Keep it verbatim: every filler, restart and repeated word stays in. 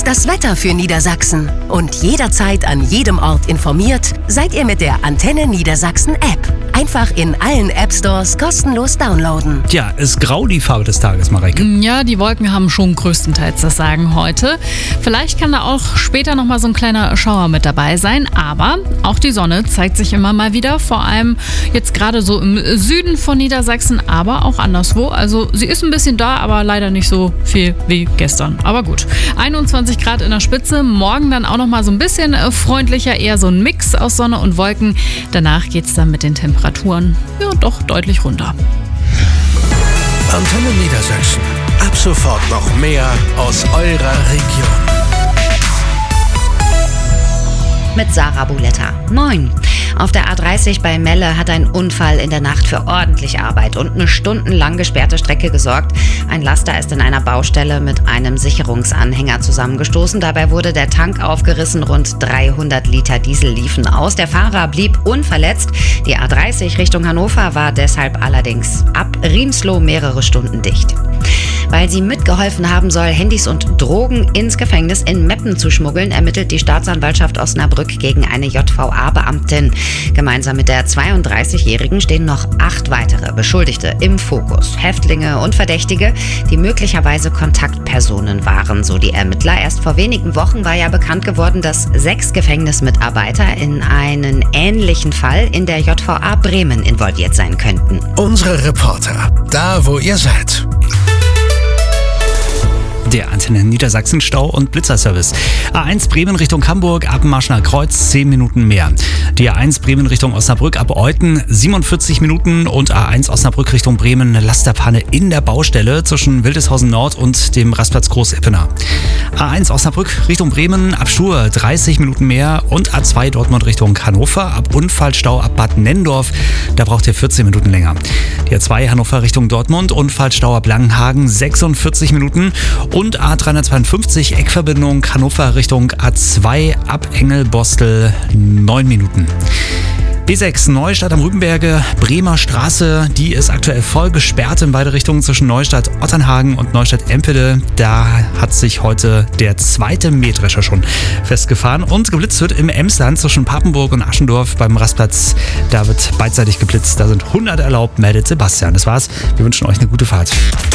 das Wetter für Niedersachsen. Und jederzeit an jedem Ort informiert seid ihr mit der Antenne Niedersachsen App. Einfach in allen App-Stores kostenlos downloaden. Tja, ist grau die Farbe des Tages, Mareike? Ja, die Wolken haben schon größtenteils das Sagen heute. Vielleicht kann da auch später nochmal so ein kleiner Schauer mit dabei sein. Aber auch die Sonne zeigt sich immer mal wieder. Vor allem jetzt gerade so im Süden von Niedersachsen, aber auch anderswo. Also sie ist ein bisschen da, aber leider nicht so viel wie gestern. Aber gut, einundzwanzig Grad in der Spitze. Morgen dann auch nochmal so ein bisschen freundlicher. Eher so ein Mix aus Sonne und Wolken. Danach geht es dann mit den Temperaturen ja doch deutlich runter. Antenne Niedersachsen. Ab sofort noch mehr aus eurer Region. Mit Sarah Buletta. Moin. Auf der A dreißig bei Melle hat ein Unfall in der Nacht für ordentlich Arbeit und eine stundenlang gesperrte Strecke gesorgt. Ein Laster ist in einer Baustelle mit einem Sicherungsanhänger zusammengestoßen. Dabei wurde der Tank aufgerissen, rund dreihundert Liter Diesel liefen aus. Der Fahrer blieb unverletzt. Die A dreißig Richtung Hannover war deshalb allerdings ab Riemsloh mehrere Stunden dicht. Weil sie mitgeholfen haben soll, Handys und Drogen ins Gefängnis in Meppen zu schmuggeln, ermittelt die Staatsanwaltschaft Osnabrück gegen eine J V A-Beamtin. Gemeinsam mit der zweiunddreißigjährigen stehen noch acht weitere Beschuldigte im Fokus. Häftlinge und Verdächtige, die möglicherweise Kontaktpersonen waren, so die Ermittler. Erst vor wenigen Wochen war ja bekannt geworden, dass sechs Gefängnismitarbeiter in einen ähnlichen Fall in der J V A Bremen involviert sein könnten. Unsere Reporter, da wo ihr seid. Der Antenne Niedersachsen Stau- und Blitzerservice. A eins Bremen Richtung Hamburg ab Marschner Kreuz zehn Minuten mehr. Die A eins Bremen Richtung Osnabrück ab Euthen siebenundvierzig Minuten und A eins Osnabrück Richtung Bremen Lasterpanne in der Baustelle zwischen Wildeshausen Nord und dem Rastplatz Groß-Eppener. A eins Osnabrück Richtung Bremen ab Schur dreißig Minuten mehr und A zwei Dortmund Richtung Hannover ab Unfallstau ab Bad Nenndorf. Da braucht ihr vierzehn Minuten länger. Die A zwei Hannover Richtung Dortmund Unfallstau ab Langenhagen sechsundvierzig Minuten. Und A dreihundertzweiundfünfzig Eckverbindung Hannover Richtung A zwei ab Engelbostel neun Minuten. B sechs Neustadt am Rübenberge, Bremer Straße, die ist aktuell voll gesperrt in beide Richtungen zwischen Neustadt-Otternhagen und Neustadt-Empede. Da hat sich heute der zweite Mähdrescher schon festgefahren und geblitzt wird im Emsland zwischen Papenburg und Aschendorf beim Rastplatz. Da wird beidseitig geblitzt, da sind hundert erlaubt, meldet Sebastian. Das war's, wir wünschen euch eine gute Fahrt.